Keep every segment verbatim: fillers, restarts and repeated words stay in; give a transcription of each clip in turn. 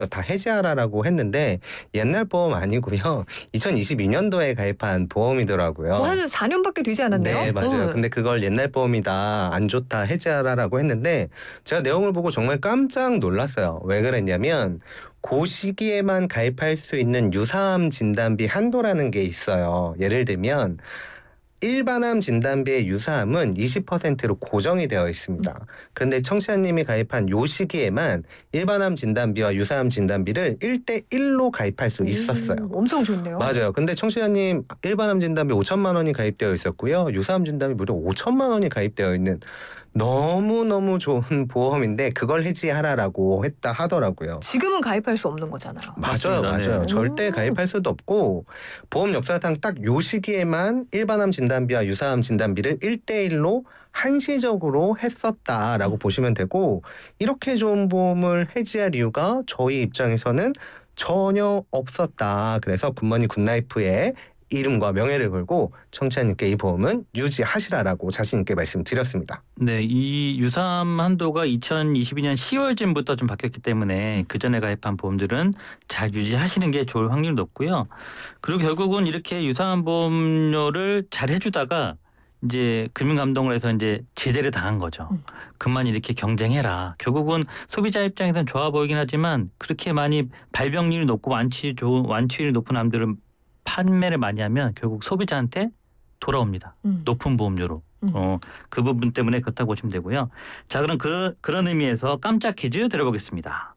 다 해지하라라고 했는데 옛날 보험 아니고요. 이천이십이 년도에 가입한 보험이더라고요. 뭐 한 사 년밖에 되지 않았네요. 네, 맞아요. 어. 근데 그걸 옛날 보험이다, 안 좋다, 해지하라라고 했는데 제가 내용을 보고 정말 깜짝 놀랐어요. 왜 그랬냐면 그 시기에만 가입할 수 있는 유사암 진단비 한도라는 게 있어요. 예를 들면 일반암 진단비의 유사암은 이십 퍼센트로 고정이 되어 있습니다. 그런데 청취자님이 가입한 요 시기에만 일반암 진단비와 유사암 진단비를 일 대 일로 가입할 수 있었어요. 오, 엄청 좋네요. 맞아요. 근데 청취자님 일반암 진단비 오천만 원이 가입되어 있었고요. 유사암 진단비 무려 오천만 원이 가입되어 있는 너무너무 좋은 보험인데 그걸 해지하라라고 했다 하더라고요. 지금은 가입할 수 없는 거잖아요. 맞아요. 맞습니다. 맞아요. 네. 절대 가입할 수도 없고 보험 역사상 딱 요 시기에만 일반암 진단비와 유사암 진단비를 일 대 일로 한시적으로 했었다라고 보시면 되고 이렇게 좋은 보험을 해지할 이유가 저희 입장에서는 전혀 없었다. 그래서 굿머니 굿라이프의 이름과 명예를 걸고 청취자님께 이 보험은 유지하시라라고 자신 있게 말씀드렸습니다. 네, 이 유사암 한도가 이천이십이 년 시월쯤부터 좀 바뀌었기 때문에 그 전에 가입한 보험들은 잘 유지하시는 게 좋을 확률이 높고요. 그리고 결국은 이렇게 유사암 보험료를 잘 해주다가 이제 금융감독을 해서 이제 제재를 당한 거죠. 음. 그만 이렇게 경쟁해라. 결국은 소비자 입장에서는 좋아 보이긴 하지만 그렇게 많이 발병률이 높고 완치 좋은 완치율이 높은 암들은 판매를 많이 하면 결국 소비자한테 돌아옵니다. 음. 높은 보험료로. 음. 어, 그 부분 때문에 그렇다고 보시면 되고요. 자, 그럼 그, 그런 의미에서 깜짝 퀴즈 드려보겠습니다.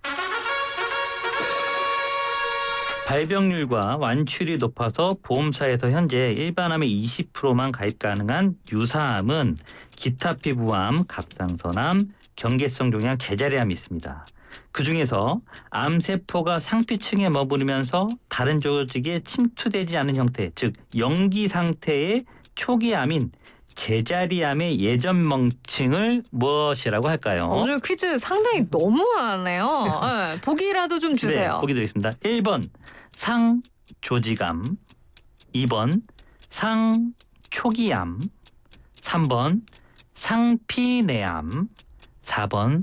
발병률과 완치율이 높아서 보험사에서 현재 일반암의 이십 퍼센트만 가입 가능한 유사암은 기타 피부암, 갑상선암, 경계성 종양, 제자리암이 있습니다. 그중에서 암세포가 상피층에 머무르면서 다른 조직에 침투되지 않은 형태, 즉 영기 상태의 초기 암인 제자리암의 예전 명칭을 무엇이라고 할까요? 오늘 퀴즈 상당히 너무하네요. 네, 보기라도 좀 주세요. 네, 보기 드리겠습니다. 일 번 상조직암, 이 번 상초기암, 삼 번 상피내암, 사 번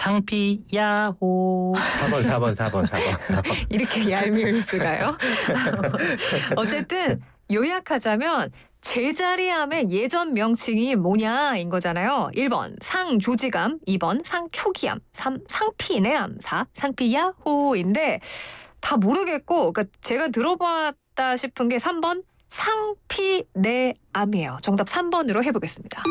상피야호. 사 번, 사 번, 사 번, 사 번, 사 번. 이렇게 얄미울 수가요? 어쨌든 요약하자면 제자리암의 예전 명칭이 뭐냐인 거잖아요. 일 번 상조직암, 이 번 상초기암, 삼 상피내암, 사 상피야호인데 다 모르겠고 그러니까 제가 들어봤다 싶은 게 삼 번 상피내암이에요. 정답 삼 번으로 해보겠습니다.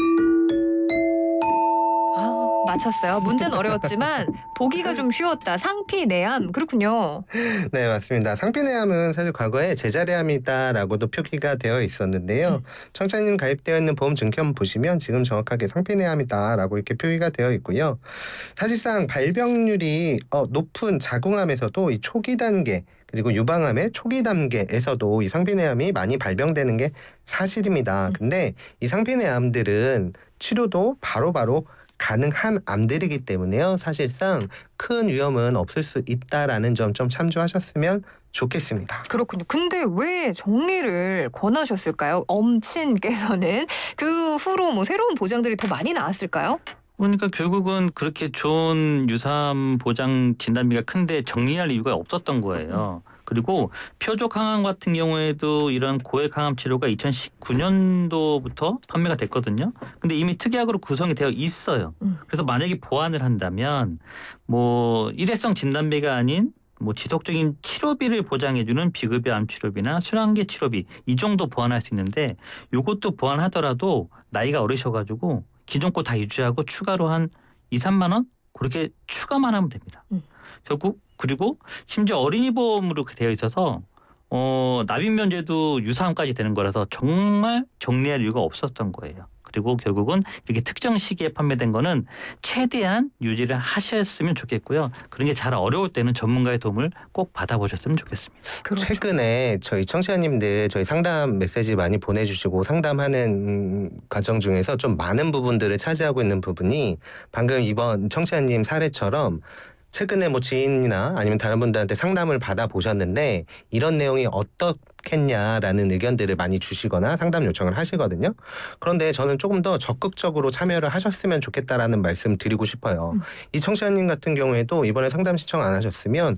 아, 맞췄어요. 문제는 어려웠지만 보기가 좀 쉬웠다. 상피내암. 그렇군요. 네, 맞습니다. 상피내암은 사실 과거에 제자리암이다라고도 표기가 되어 있었는데요. 음. 청취자님 가입되어 있는 보험 증권 보시면 지금 정확하게 상피내암이다라고 이렇게 표기가 되어 있고요. 사실상 발병률이 어, 높은 자궁암에서도 이 초기 단계 그리고 유방암의 초기 단계에서도 이 상피내암이 많이 발병되는 게 사실입니다. 근데 이 상피내암들은 치료도 바로바로 가능한 암들이기 때문에요. 사실상 큰 위험은 없을 수 있다라는 점 좀 참조하셨으면 좋겠습니다. 그렇군요. 근데 왜 정리를 권하셨을까요? 엄친께서는 그 후로 뭐 새로운 보장들이 더 많이 나왔을까요? 그러니까 결국은 그렇게 좋은 유사암 보장 진단비가 큰데 정리할 이유가 없었던 거예요. 그리고 표적 항암 같은 경우에도 이런 고액 항암 치료가 이천십구 년도부터 판매가 됐거든요. 근데 이미 특약으로 구성이 되어 있어요. 그래서 만약에 보완을 한다면 뭐 일회성 진단비가 아닌 뭐 지속적인 치료비를 보장해주는 비급여 암 치료비나 순환계 치료비 이 정도 보완할 수 있는데 이것도 보완하더라도 나이가 어리셔가지고 기존 거 다 유지하고 추가로 한 이, 삼만 원 그렇게 추가만 하면 됩니다. 음. 결국 그리고 심지어 어린이 보험으로 되어 있어서 어, 납입 면제도 유사암까지 되는 거라서 정말 정리할 이유가 없었던 거예요. 그리고 결국은 이렇게 특정 시기에 판매된 거는 최대한 유지를 하셨으면 좋겠고요. 그런 게 잘 어려울 때는 전문가의 도움을 꼭 받아보셨으면 좋겠습니다. 그렇죠. 최근에 저희 청취자님들 저희 상담 메시지 많이 보내주시고 상담하는 과정 중에서 좀 많은 부분들을 차지하고 있는 부분이 방금 이번 청취자님 사례처럼 최근에 뭐 지인이나 아니면 다른 분들한테 상담을 받아 보셨는데 이런 내용이 어떻겠냐라는 의견들을 많이 주시거나 상담 요청을 하시거든요. 그런데 저는 조금 더 적극적으로 참여를 하셨으면 좋겠다라는 말씀 드리고 싶어요. 음. 이 청취자님 같은 경우에도 이번에 상담 신청 안 하셨으면